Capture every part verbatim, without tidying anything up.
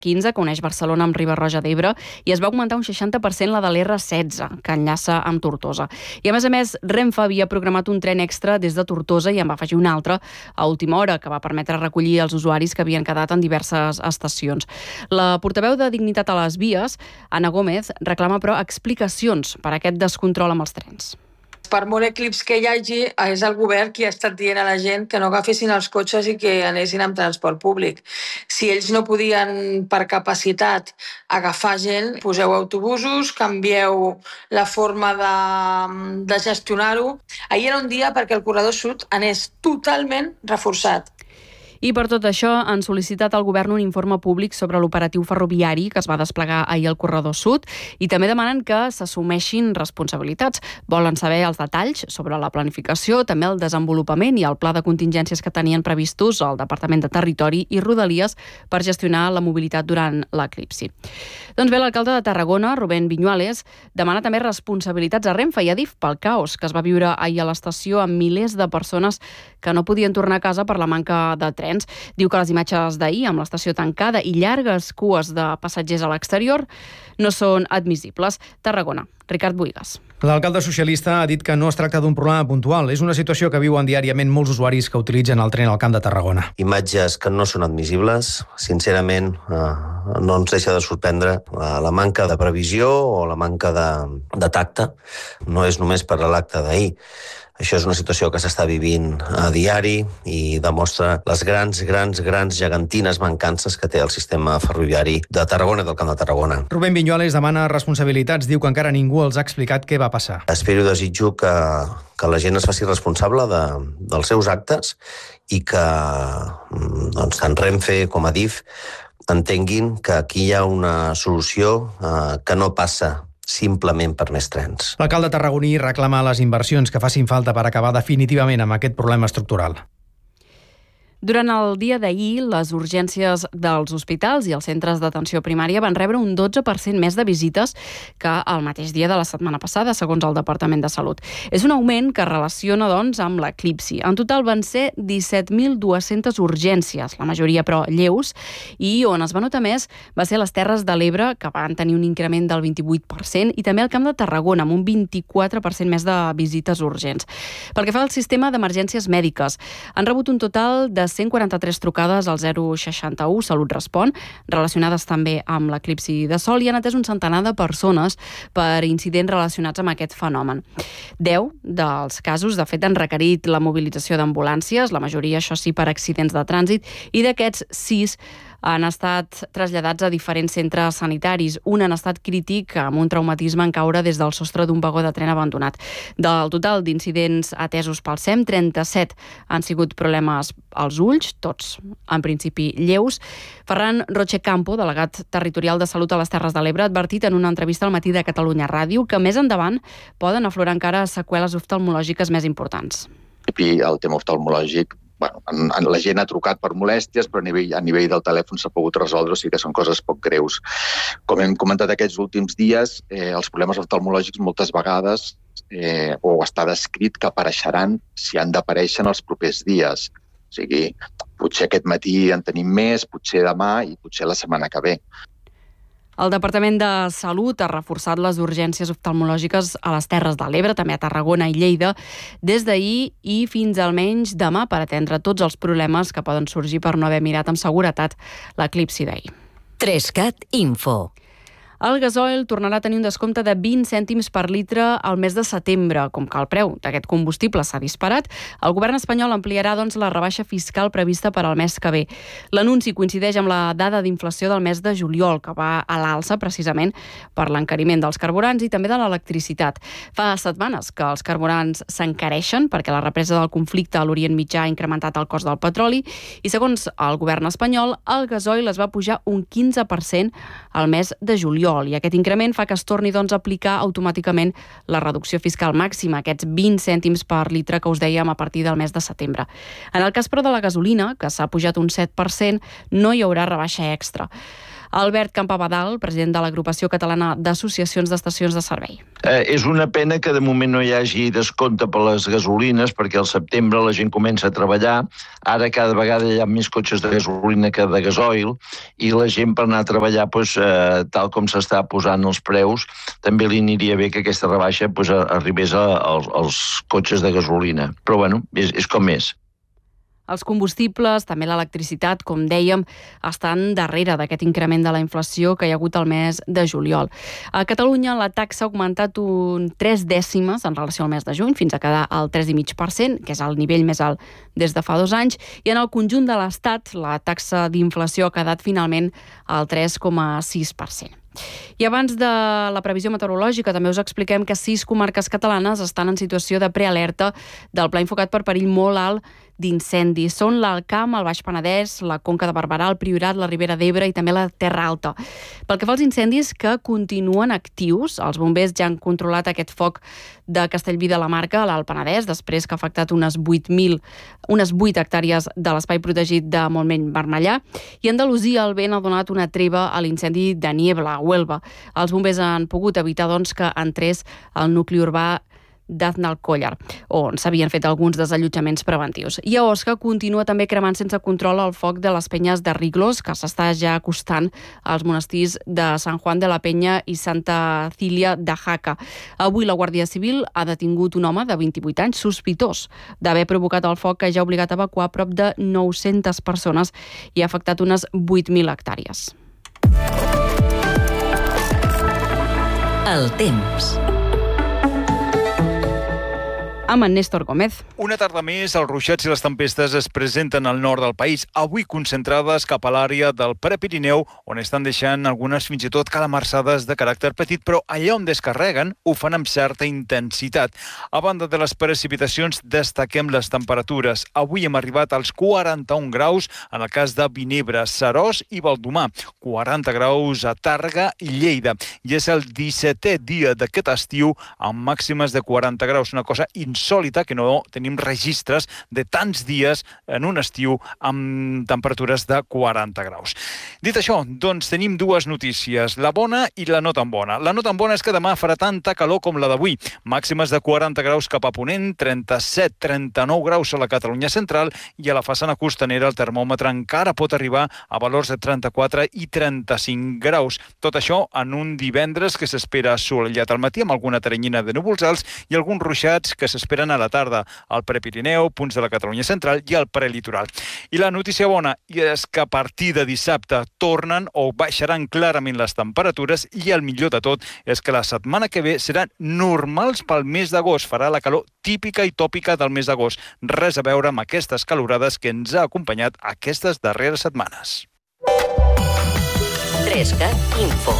quinze, que uneix Barcelona amb Riba-roja d'Ebre, i es va augmentar un seixanta per cent la de l'R setze, que enllaça amb Tortosa. I a més a més, Renfe havia programat un tren extra des de Tortosa i en va afegir un altre a última hora, que va permetre recollir els usuaris que havien quedat en diverses estacions. La portaveu de Dignitat a les Vies, Anna Gómez, reclama però explicacions per a aquest descontrol amb els trens. Per molt eclips que hi hagi, és el govern qui ha estat dient a la gent que no agafessin els cotxes i que anessin amb transport públic. Si ells no podien, per capacitat, agafar gent, poseu autobusos, canvieu la forma de, de gestionar-ho. Ahir era un dia perquè el corredor sud anés totalment reforçat. I per tot això han sol·licitat al govern un informe públic sobre l'operatiu ferroviari que es va desplegar ahir al corredor sud i també demanen que s'assumeixin responsabilitats. Volen saber els detalls sobre la planificació, també el desenvolupament i el pla de contingències que tenien previstos al Departament de Territori i Rodalies per gestionar la mobilitat durant l'eclipsi. Doncs bé, l'alcalde de Tarragona, Rubén Viñuales, demana també responsabilitats a Renfe i a Adif pel caos que es va viure ahir a l'estació amb milers de persones que no podien tornar a casa per la manca de tren. Diu que les imatges d'ahir, amb l'estació tancada i llargues cues de passatgers a l'exterior, no són admissibles. Tarragona, Ricard Buigas. L'alcalde socialista ha dit que no es tracta d'un problema puntual. És una situació que viuen diàriament molts usuaris que utilitzen el tren al Camp de Tarragona. Imatges que no són admissibles. Sincerament, eh, no ens deixa de sorprendre la, la manca de previsió o la manca de, de tacte. No és només per l'acte d'ahir. Això és una situació que s'està vivint a diari i demostra les grans, grans, grans gegantines mancances que té el sistema ferroviari de Tarragona i del Camp de Tarragona. Rubén Viñuales demana responsabilitats. Diu que encara ningú els ha explicat què va passar. Espero i desitjo que, que la gent es faci responsable de, dels seus actes i que doncs, tant Renfe com Adif entenguin que aquí hi ha una solució eh, que no passa simplement per més trens. L'alcalde tarragoní reclama les inversions que facin falta per acabar definitivament amb aquest problema estructural. Durant el dia d'ahir, les urgències dels hospitals i els centres d'atenció primària van rebre un dotze per cent més de visites que el mateix dia de la setmana passada, segons el Departament de Salut. És un augment que es relaciona, doncs, amb l'eclipsi. En total van ser disset mil dues-centes urgències, la majoria però lleus, i on es va notar més va ser les Terres de l'Ebre, que van tenir un increment del vint-i-vuit per cent, i també el Camp de Tarragona, amb un vint-i-quatre per cent més de visites urgents. Pel que fa al sistema d'emergències mèdiques, han rebut un total de cent quaranta-tres trucades al zero seixanta-u Salut Respon, relacionades també amb l'eclipsi de sol, i han atès un centenar de persones per incidents relacionats amb aquest fenomen. Deu dels casos, de fet, han requerit la mobilització d'ambulàncies, la majoria, això sí, per accidents de trànsit, i d'aquests sis han estat traslladats a diferents centres sanitaris. Un en estat crític amb un traumatisme en caure des del sostre d'un vagó de tren abandonat. Del total d'incidents atesos pel S E M, trenta-set han sigut problemes als ulls, tots en principi lleus. Ferran Roche Campo, delegat territorial de Salut a les Terres de l'Ebre, ha advertit en una entrevista al Matí de Catalunya Ràdio que més endavant poden aflorar encara seqüeles oftalmològiques més importants. I el tema oftalmològic, bueno, la gent ha trucat per molèsties, però a nivell, a nivell del telèfon s'ha pogut resoldre, o sigui que són coses poc greus. Com hem comentat aquests últims dies, eh, els problemes oftalmològics moltes vegades eh, o està descrit que apareixeran si han d'aparèixer en els propers dies. O sigui, potser aquest matí en tenim més, potser demà i potser la setmana que ve. El Departament de Salut ha reforçat les urgències oftalmològiques a les Terres de l'Ebre, també a Tarragona i Lleida, des d'ahir i fins almenys demà per atendre tots els problemes que poden sorgir per no haver mirat amb seguretat l'eclipsi d'ahir. Trescat Info. El gasoil tornarà a tenir un descompte de vint cèntims per litre al mes de setembre. Com que el preu d'aquest combustible s'ha disparat, el govern espanyol ampliarà doncs, la rebaixa fiscal prevista per al mes que ve. L'anunci coincideix amb la dada d'inflació del mes de juliol, que va a l'alça precisament per l'encariment dels carburants i també de l'electricitat. Fa setmanes que els carburants s'encareixen perquè la represa del conflicte a l'Orient Mitjà ha incrementat el cost del petroli i, segons el govern espanyol, el gasoil es va pujar un quinze per cent al mes de juliol. I aquest increment fa que es torni doncs, a aplicar automàticament la reducció fiscal màxima, aquests vint cèntims per litre que us dèiem a partir del mes de setembre. En el cas, però, de la gasolina, que s'ha pujat un set per cent, no hi haurà rebaixa extra. Albert Campabadal, president de l'Agrupació Catalana d'Associacions d'Estacions de Servei. Eh, és una pena que de moment no hi hagi descompte per les gasolines, perquè al setembre la gent comença a treballar. Ara cada vegada hi ha més cotxes de gasolina que de gasoil, i la gent per anar a treballar, doncs, eh, tal com s'està posant els preus, també li aniria bé que aquesta rebaixa doncs, arribés a, a, als cotxes de gasolina. Però bueno, és, és com és. Els combustibles, també l'electricitat, com dèiem, estan darrere d'aquest increment de la inflació que hi ha hagut el mes de juliol. A Catalunya la taxa ha augmentat un tres dècimes en relació al mes de juny, fins a quedar al tres coma cinc per cent, que és el nivell més alt des de fa dos anys, i en el conjunt de l'Estat la taxa d'inflació ha quedat finalment al tres coma sis per cent. I abans de la previsió meteorològica també us expliquem que sis comarques catalanes estan en situació de prealerta del Pla Infocat per perill molt alt d'incendis. Són l'Alt Camp, el Baix Penedès, la Conca de Barberà, el Priorat, la Ribera d'Ebre i també la Terra Alta. Pel que fa als incendis que continuen actius, els bombers ja han controlat aquest foc de Castellví de la Marca a l'Alt Penedès, després que ha afectat unes vuit mil, unes vuit hectàrees de l'espai protegit de Montmell-Vermellà, i a Andalusia el vent ha donat una treva a l'incendi de Niebla, a Huelva. Els bombers han pogut evitar doncs, que entrés al nucli urbà d'Aznalcóllar, on s'havien fet alguns desallotjaments preventius. I a Osca continua també cremant sense control el foc de les penyes de Riglos, que s'està ja acostant als monestirs de Sant Juan de la Penya i Santa Cília de Jaca. Avui la Guàrdia Civil ha detingut un home de vint-i-vuit anys sospitós d'haver provocat el foc que ja ha obligat a evacuar prop de nou-centes persones i ha afectat unes vuit mil hectàrees. El temps. Amb en Néstor Gómez. Una tarda més, els ruixats i les tempestes es presenten al nord del país, avui concentrades cap a l'àrea del Prepirineu, on estan deixant algunes fins i tot calamarsades de caràcter petit, però allà on descarreguen ho fan amb certa intensitat. A banda de les precipitacions, destaquem les temperatures. Avui hem arribat als quaranta-un graus en el cas de Vinebre, Seròs i Baldomà, quaranta graus a Tàrrega i Lleida. I és el dissetè dia d'aquest estiu amb màximes de quaranta graus, una cosa insòlita que no tenim registres de tants dies en un estiu amb temperatures de quaranta graus. Dit això, doncs tenim dues notícies, la bona i la no tan bona. La no tan bona és que demà farà tanta calor com la d'avui, màximes de quaranta graus cap a Ponent, trenta-set trenta-nou graus a la Catalunya central, i a la façana costanera el termòmetre encara pot arribar a valors de trenta-quatre i trenta-cinc graus. Tot això en un divendres que s'espera assolellat al matí amb alguna teranyina de núvols alts i alguns ruixats que s'esperen a la tarda al Prepirineu, punts de la Catalunya central i al prelitoral. I la notícia bona és que a partir de dissabte tornen o baixaran clarament les temperatures, i el millor de tot és que la setmana que ve seran normals pel mes d'agost. Farà la calor típica i tòpica del mes d'agost. Res a veure amb aquestes calorades que ens ha acompanyat aquestes darreres setmanes. Trescat Info.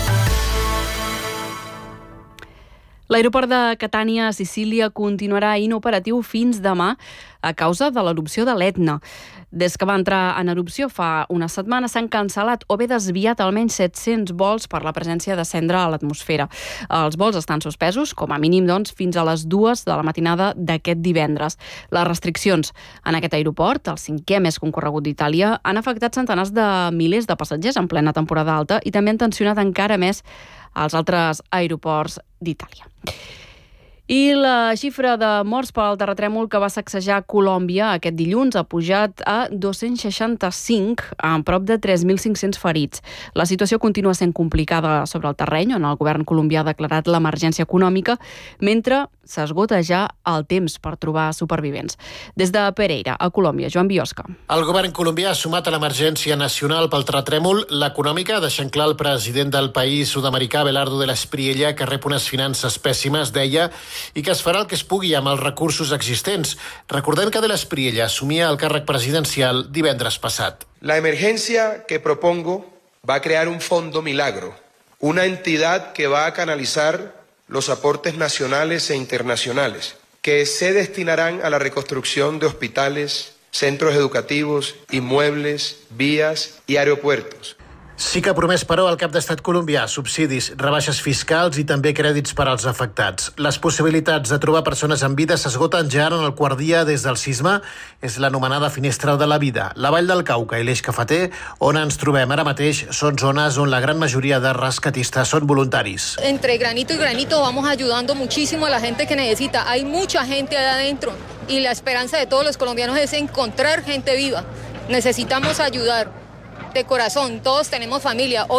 L'aeroport de Catània a Sicília continuarà inoperatiu fins demà a causa de l'erupció de l'Etna. Des que va entrar en erupció fa una setmana s'han cancel·lat o bé desviat almenys set-cents vols per la presència de cendra a l'atmosfera. Els vols estan suspesos, com a mínim, doncs, fins a les dues de la matinada d'aquest divendres. Les restriccions en aquest aeroport, el cinquè més concorregut d'Itàlia, han afectat centenars de milers de passatgers en plena temporada alta i també han tensionat encara més als altres aeroports d'Itàlia. I la xifra de morts pel terratrèmol que va sacsejar Colòmbia aquest dilluns ha pujat a dos-cents seixanta-cinc, amb prop de tres mil cinc-cents ferits. La situació continua sent complicada sobre el terreny, on el govern colombià ha declarat l'emergència econòmica, mentre s'esgota ja el temps per trobar supervivents. Des de Pereira, a Colòmbia, Joan Biosca. El govern colombià ha sumat a l'emergència nacional pel terratrèmol l'econòmica, deixant clar el president del país sud-americà, Abelardo de la Espriella, que rep unes finances pèssimes, deia, i que es farà el que es pugui amb els recursos existents. Recordem que de la Espriella assumia el càrrec presidencial divendres passat. La emergencia que propongo va a crear un fondo milagro, una entidad que va a canalizar los aportes nacionales e internacionales, que se destinarán a la reconstrucción de hospitales, centros educativos, inmuebles, vías y aeropuertos. Sí que ha promès, però, el cap d'estat colombià subsidis, rebaixes fiscals i també crèdits per als afectats. Les possibilitats de trobar persones en vida s'esgoten ja en el quart dia des del sisme. És l'anomenada finestra de la vida. La Vall del Cauca i l'Eix Cafeter, on ens trobem ara mateix, són zones on la gran majoria de rescatistes són voluntaris. Entre granito y granito vamos ayudando muchísimo a la gente que necesita. Hay mucha gente allá adentro y la esperanza de todos los colombianos es encontrar gente viva. Necesitamos ayudar de corazón, todos tenemos familia.